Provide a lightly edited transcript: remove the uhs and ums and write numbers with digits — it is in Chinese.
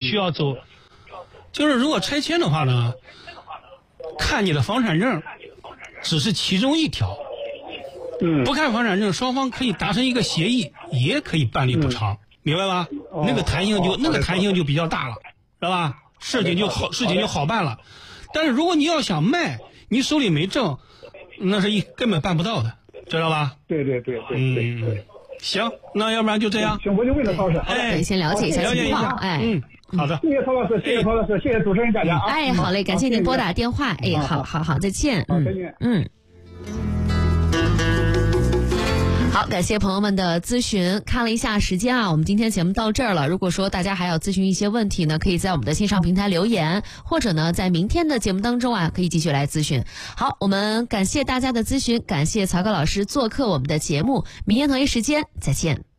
需要走，就是如果拆迁的话呢，看你的房产证只是其中一条，不看房产证，双方可以达成一个协议，也可以办理补偿，明白吧？那个弹性就比较大了，知道吧？事情就好办了。但是如果你要想卖，你手里没证，那是根本办不到的，知道吧？ 对。 行，那要不然就这样。 行，我就为了操事。 对，先了解一下情况。 好的。 谢谢曹老师，谢谢曹老师，谢谢主持人大家啊。 好嘞，感谢您拨打电话。好，再见。 好，再见。 好，感谢朋友们的咨询。看了一下时间啊，我们今天节目到这儿了。如果说大家还要咨询一些问题呢，可以在我们的线上平台留言，或者呢，在明天的节目当中啊，可以继续来咨询。好，我们感谢大家的咨询，感谢曹高老师做客我们的节目。明天同一时间再见。